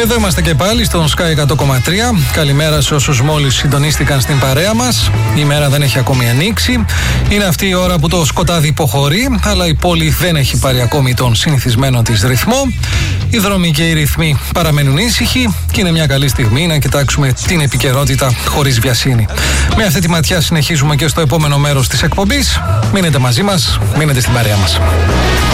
Εδώ είμαστε και πάλι στον Sky 100,3. Καλημέρα σε όσους μόλις συντονίστηκαν στην παρέα μας. Η μέρα δεν έχει ακόμη ανοίξει. Είναι αυτή η ώρα που το σκοτάδι υποχωρεί, αλλά η πόλη δεν έχει πάρει ακόμη τον συνηθισμένο της ρυθμό. Οι δρόμοι και οι ρυθμοί παραμένουν ήσυχοι και είναι μια καλή στιγμή να κοιτάξουμε την επικαιρότητα χωρίς βιασύνη. Με αυτή τη ματιά συνεχίζουμε και στο επόμενο μέρος της εκπομπής. Μείνετε μαζί μας, μείνετε στην παρέα μας.